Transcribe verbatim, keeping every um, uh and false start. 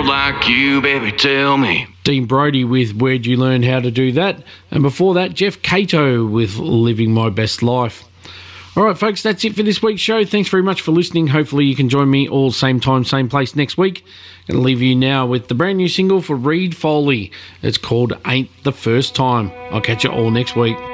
world like you, baby, tell me. Dean Brody with Where'd You Learn How to Do That? And before that, Jeff Cato with Living My Best Life. All right, folks, that's it for this week's show. Thanks very much for listening. Hopefully you can join me all same time, same place next week. Going to leave you now with the brand new single for Reed Foley. It's called Ain't the First Time. I'll catch you all next week.